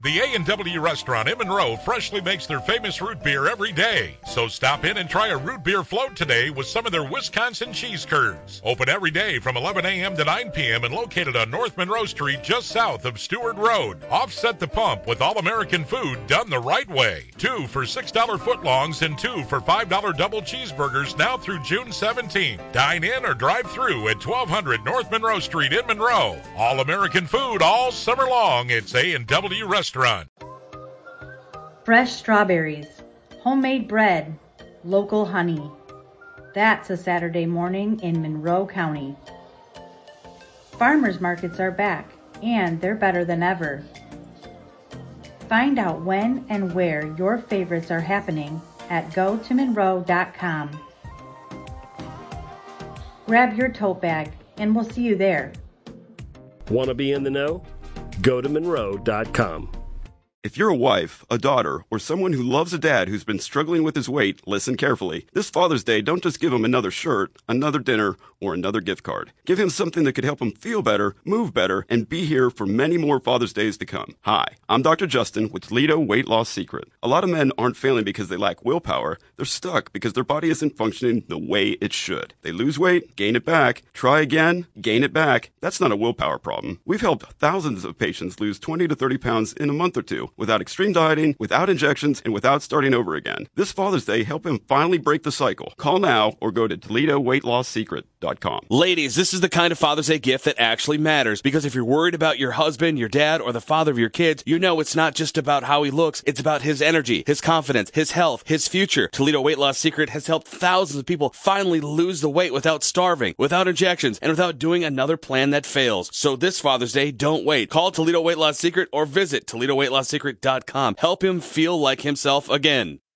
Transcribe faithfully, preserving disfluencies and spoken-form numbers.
The A and W restaurant in Monroe freshly makes their famous root beer every day. So stop in and try a root beer float today with some of their Wisconsin cheese curds. Open every day from eleven a.m. to nine p.m. and located on North Monroe Street just south of Stewart Road. Offset the pump with all-American food done the right way. Two for six dollar footlongs and two for five dollar double cheeseburgers now through June seventeenth. Dine in or drive through at twelve hundred North Monroe Street in Monroe. All-American food all summer long. It's A and W Restaurant. Fresh strawberries, homemade bread, local honey. That's a Saturday morning in Monroe County. Farmers markets are back, and they're better than ever. Find out when and where your favorites are happening at go to monroe dot com. Grab your tote bag, and we'll see you there. Want to be in the know? go to monroe dot com. If you're a wife, a daughter, or someone who loves a dad who's been struggling with his weight, listen carefully. This Father's Day, don't just give him another shirt, another dinner, or another gift card. Give him something that could help him feel better, move better, and be here for many more Father's Days to come. Hi, I'm Doctor Justin with Toledo Weight Loss Secret. A lot of men aren't failing because they lack willpower. They're stuck because their body isn't functioning the way it should. They lose weight, gain it back, try again, gain it back. That's not a willpower problem. We've helped thousands of patients lose twenty to thirty pounds in a month or two without extreme dieting, without injections, and without starting over again. This Father's Day, help him finally break the cycle. Call now or go to Toledo Weight Loss Secret dot com. Ladies, this is the kind of Father's Day gift that actually matters, because if you're worried about your husband, your dad, or the father of your kids, you know it's not just about how he looks, it's about his energy, his confidence, his health, his future. Toledo Weight Loss Secret has helped thousands of people finally lose the weight without starving, without injections, and without doing another plan that fails. So this Father's Day, don't wait. Call Toledo Weight Loss Secret or visit Toledo Weight Loss Secret dot com. Help him feel like himself again.